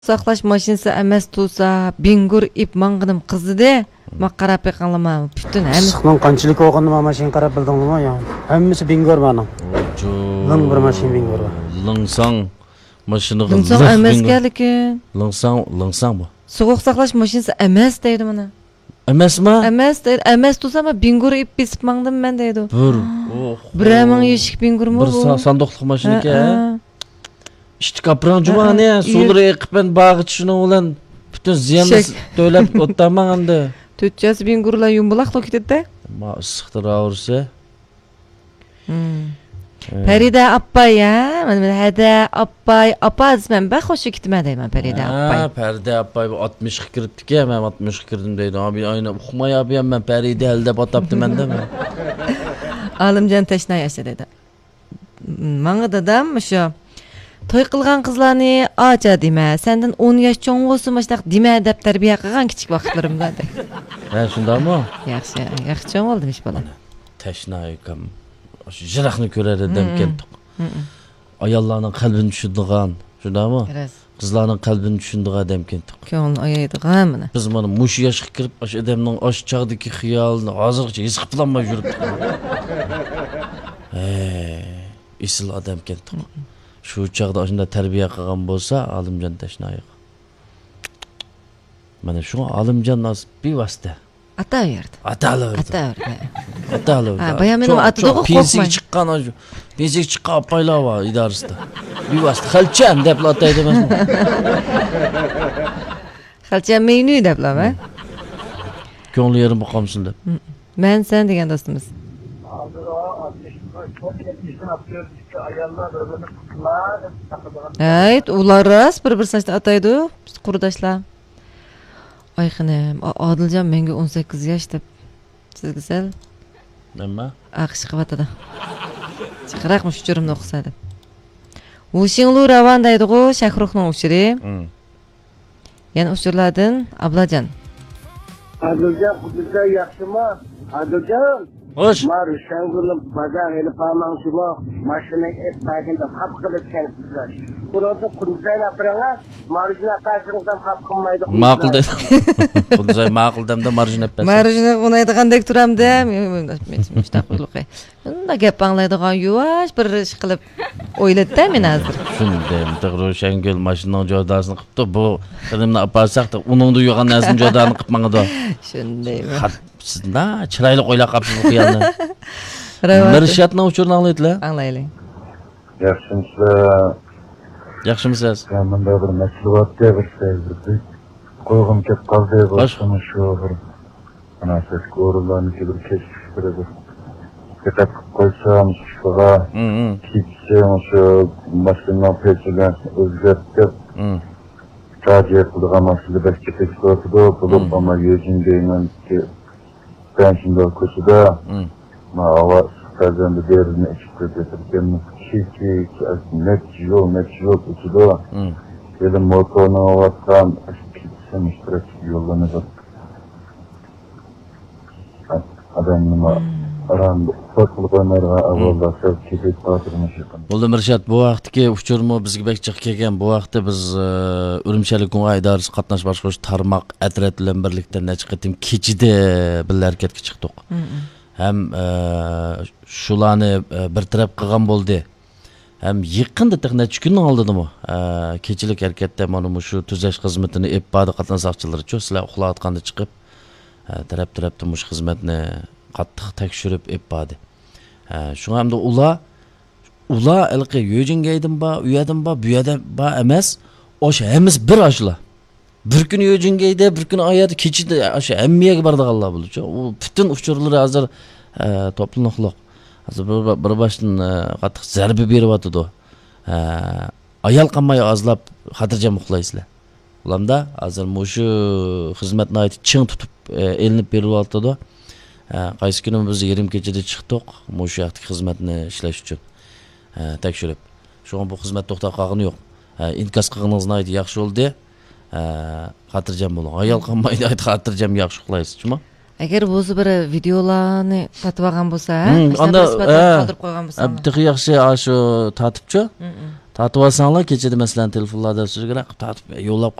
Saklaş maşinesi emes tuğsa, bingur ip mangınım kızdı de, maqqarap ekanlama, bütün emes. Sıkman kançılık oğanıma maşin qarap bildin mi ya? Hemmisi bingur bana. Lıng bir maşin bingur var. Lıngsang maşını qıldı. Lıngsang emes geldikin. Lıngsang bu. Soğuk saklaş maşinesi emes deydi bana. Emes mi? Emes deydi, emes tuğsa ama bingur ip bisip mangdım ben deydi. Bir. Bir hemen yeşik bingur mu bu? Bir sandıqlıq maşını ki. İşte kapıran cuma ne? Suları ekip ben bağı çüşüne olan bütün ziyanlı töylep ottamagandı. Tütçesi bingurla yumbulaq lokitedi de. Ma ısıqtır ağırsa. Peride appay ya. Hede appay. Apa izmen ben hoşu gitme deyman Peride appay. Peride appay 60 kiripti ki ben 60 kirdim deydi. Abi aynı uxmay abi ben Peride elde bataptı bende mi? Alımcan teşna yaşa dedi. Manga dadam şu. Toy qilgan qizlarni acha deme. Senden 10 yaş cho'ng bo'lsin başlaq deme deb tarbiya qilgan kichik vaqtlarimda. Ha, shundaymi? Yaxshi cho'ng bo'ldim ish bola. Tashnaykam. Shu jiraqni ko'rar edim keldik. Ayollarning qalbini tushundigan, shundaymi? Qizlarning qalbini tushundigan edim keldik. Ko'ngilni oyaydigan mana. Biz mana mush yoshga kirib, o'sha odamning osh chog'dagi xiyolini hozirgacha his qilolmay yuribdik. Isil odam keldik. Şu çağda aslında terbiye qilgan bo'lsa, Alimjon Tashnoyev. Mana shu Alimjon nas bevosita. Ataverdi. Ataverdi. Ha, bayağı benim atıda qo'rqmay. Pensiya chiqqan apaylar bor idorasida. Bevosita xalchan deb ataydi men. Xalchan meyni deb lama. Ko'ngli yerim boqamsin deb. Men sen degan do'stimiz. Evet, ular rast bir saçta ataydı, biz kurdaşlar. Ay xanım, Adilcan menge 18 yaş dep. Siz güzel. Nima? Aqsh qıvatada. Chiqraqmış uçurumni o'qisadi. Ushinglu ravan deydi-ku, Shahruxning ushiri. Yana ushurlardan Ablajan. Adilcan, Qudusda yaxshimi? Adiljan. Hoş. Maru şangulum bazar hele parmağın şuma maşına et takında kapkılık kendisiler. Burada Qudusayla bırana marujuna karşınızdan kapkılmaydı. Maqul dedi. Qudusay maqul demde marujuna etpesi. Marujuna o'ynaydigandek turamda, men mustaqillik. Unda gap anglaydigan yuvash bir ish qilib o'ylatdi men hozir. Shunday, to'g'ri Shangul mashinaning jodasini qilibdi. Bu qadimni apasaqda uningda yo'g'an narsani jodani qilib mangadi. Shundaymi? Sizda chiroyli o'ylab qolibsiz bu xiyolni. Mirshadning uchurini anglaydilar. Anglaylik. Yaxshimisiz? Bunda bir masala bor deb sezdim. Qo'yg'im kelib qoldi boshqani shu bir munosib ko'rlarni bir kechish kerak. Ketib qo'ysam shuga kechsam shu mashina pechigan o'zgartib. Radyo qilgan masala belki tek so'rdi, bo'lib ama yuzing deyman ki ben şimdi ko'chada ma ovoz chiqarganda derini ichib ketirgan net yo'l ko'chada dedim motorni ovotgan sen ishtirok yo'llanadi adam nima aramda qo'rqilganlarga avvalda söz ketib qoldirmish. Bo'ldi Mirshad, bu vaqtki uchurmi bizga bekchiq kelgan. Bu vaqtda biz Urumchalik Qunga idorasi qatnash boshqarish tarmoq atrat bilan birlikda necha qatim kechida birga harakatga chiqdik. Ham shularni bir taraf qilgan bo'ldi. Ham yaqinda necha kunning oldidimi? Kechilik harakatda mana shu tuzash xizmatini EPPAda qatnashchilar-chi, sizlar uxlayotganda chiqib taraf-tarafda mush xizmatni qattiq tekshirib EPPAda. Shunga hamda ular ilqi yo'jingaydim ba, uyadim ba, bu yerda ba emas. O'sha hamiz bir ashla. Bir kun yo'jingaydi, bir kun oyadi, kechida o'sha hammaga bordiganlar bo'ldi-chi. U butun uchurlar hozir to'planmoqliq. Hozir bir boshdan qattiq zarba beryapti-da. Ayol qolmay azlab xotirjam uxlaysizlar. Ulamda hozir shu xizmatni aytib ching tutib elinib beryapti-da. Qaysi kuni biz 20 kechada chiqdik, shu vaqtdagi xizmatni ishlash uchun. Tekshirib. Shunga bu xizmat to'xtab qolgani yo'q. Inkas qilganingizni aytib yaxshi bo'ldi. Xotirjam bo'ling. Ayol qolmaydi, aytib xotirjam yaxshi uxlaysizmi? Agar o'zi bir videolarni tatib olgan bo'lsa, unda qoldirib qo'ygan bo'lsa. Bitta yaxshi shu tatibchi. Tatib alsanglar kechada masalan telefonlarda sizga tartib yo'llab